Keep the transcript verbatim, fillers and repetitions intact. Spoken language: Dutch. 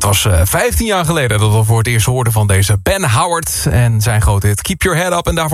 was uh, vijftien jaar geleden dat we voor het eerst hoorden van deze Ben Howard. En zijn grote hit Keep Your Head Up. En daarvoor